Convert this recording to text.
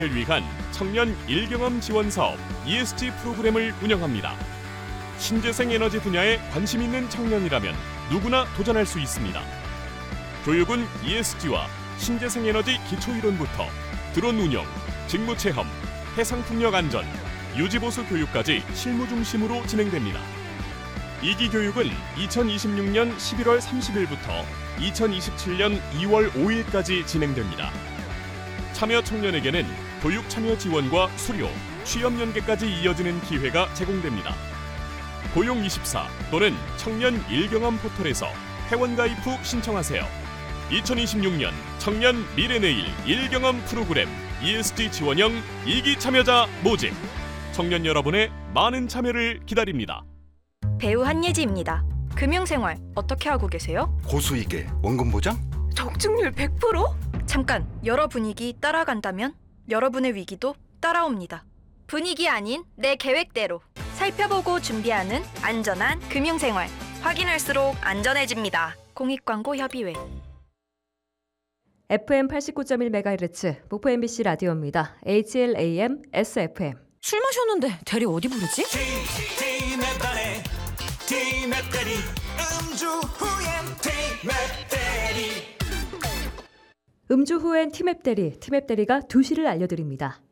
을 위한 청년 일경험 지원 사업 ESG 프로그램을 운영합니다. 신재생 에너지 분야에 관심 있는 청년이라면 누구나 도전할 수 있습니다. 교육은 ESG와 신재생 에너지 기초 이론부터 드론 운영, 직무 체험, 해상 풍력 안전, 유지보수 교육까지 실무 중심으로 진행됩니다. 2기 교육은 2026년 11월 30일부터 2027년 2월 5일까지 진행됩니다. 참여 청년에게는 교육 참여 지원과 수료, 취업 연계까지 이어지는 기회가 제공됩니다. 고용24 또는 청년 일경험 포털에서 회원 가입 후 신청하세요. 2026년 청년 미래내일 일경험 프로그램 ESG 지원형 2기 참여자 모집. 청년 여러분의 많은 참여를 기다립니다. 배우 한예지입니다. 금융생활 어떻게 하고 계세요? 고수익에 원금 보장? 적중률 100%? 잠깐, 여러 분위기 따라간다면 여러분의 위기도 따라옵니다. 분위기 아닌 내 계획대로 살펴보고 준비하는 안전한 금융생활. 확인할수록 안전해집니다. 공익광고협의회. FM 89.1MHz 목포 MBC 라디오입니다. HLAM SFM. 술 마셨는데 대리 어디 부르지? 음주 후엔 티맵 대리, 티맵 대리가 2시를 알려드립니다.